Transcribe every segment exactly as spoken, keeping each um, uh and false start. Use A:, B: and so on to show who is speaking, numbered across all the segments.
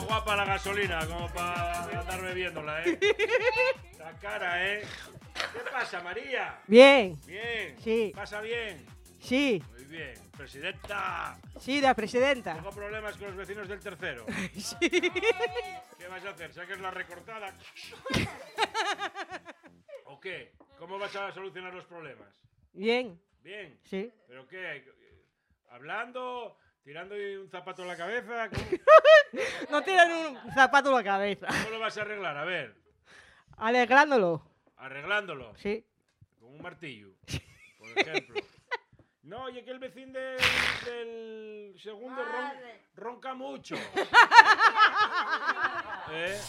A: guapa la gasolina, como para andar bebiéndola, ¿eh? La cara, ¿eh? ¿Qué pasa, María?
B: Bien.
A: Bien.
B: Sí.
A: ¿Pasa bien?
B: Sí.
A: Muy bien. Presidenta.
B: Sí, la presidenta.
A: Tengo problemas con los vecinos del tercero.
B: Sí.
A: ¿Qué vas a hacer? ¿Saques la recortada? ¿O qué? ¿Cómo vas a solucionar los problemas?
B: Bien.
A: Bien.
B: Sí.
A: ¿Pero qué? ¿Hablando? ¿Tirando un zapato en la cabeza? ¿Cómo,
B: No tiran un zapato en la cabeza.
A: cómo lo vas a arreglar? A ver.
B: Alegrándolo.
A: Arreglándolo.
B: Sí.
A: Con un martillo, por ejemplo. No, oye, que el vecino del, del segundo ron, ronca mucho. ¿Eh?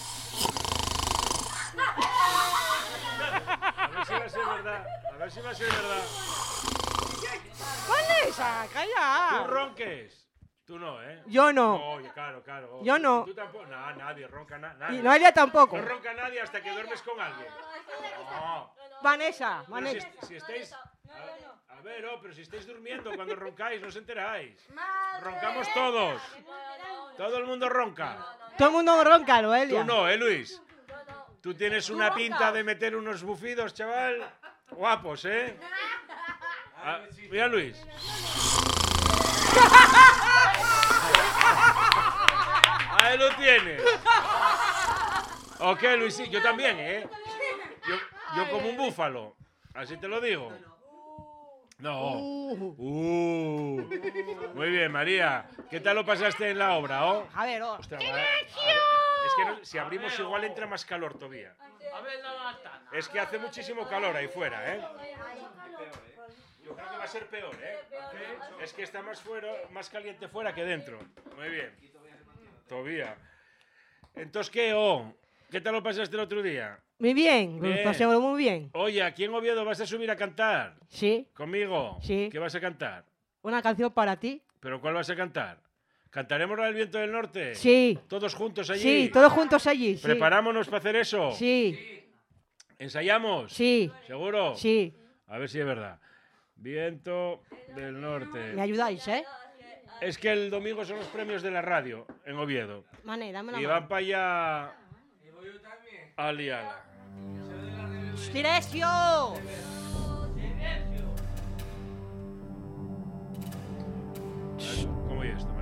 A: A ver si va a ser verdad. A ver si va a ser verdad.
B: Vanessa,
A: Tú
B: calla.
A: ronques. Tú no, ¿eh?
B: Yo
A: No,
B: no.
A: oye, claro, claro.
B: Yo no.
A: Tú tampoco. No, nadie ronca. Na,
B: Y
A: nadie.
B: Noelia tampoco.
A: No ronca nadie hasta que duermes con alguien. No.
B: Vanessa,
A: Pero
B: Vanessa.
A: si, si estáis... A, a ver, oh, pero si estáis durmiendo cuando roncáis, no os enteráis. Roncamos todos. Todo el mundo ronca.
B: Todo el mundo ronca, Noelia.
A: Tú no, ¿eh, Luis? Tú tienes una pinta de meter unos bufidos, chaval. Guapos, ¿eh? Ah, mira, Luis. Ahí lo tienes. Ok, Luis, sí, yo también, ¿eh? Yo, yo como un búfalo. Así te lo digo. No. Uh. Muy bien, María. ¿Qué tal lo pasaste en la obra, oh?
B: A ver, oh.
A: Ostras, a ver, a ver. Es que no- si abrimos igual entra más calor todavía. Es que hace muchísimo calor ahí fuera, ¿eh? Yo creo que va a ser peor, ¿eh? Es que está más fuera, más caliente fuera que dentro. Muy bien. Todavía. Entonces, ¿qué, oh? ¿Qué tal lo pasaste el otro día?
B: Muy bien,
A: Bien.
B: lo pasamos muy bien.
A: Oye, aquí en Oviedo vas a subir a cantar.
B: Sí,
A: ¿Conmigo?
B: Sí.
A: ¿Qué vas a cantar?
B: una canción para ti.
A: ¿Pero cuál vas a cantar? ¿Cantaremos la del viento del norte?
B: Sí.
A: ¿Todos juntos allí?
B: Sí, todos juntos allí. Sí.
A: ¿Preparámonos para hacer eso?
B: Sí,
A: ¿Ensayamos?
B: sí,
A: ¿Seguro?
B: sí.
A: A ver si es verdad. Viento del norte.
B: Me ayudáis, ¿eh?
A: Es que el domingo son los premios de la radio en Oviedo.
B: Mané, dame la
A: Y
B: mano.
A: van para allá a liarla.
B: ¡Silencio!
A: ¿Cómo es esto?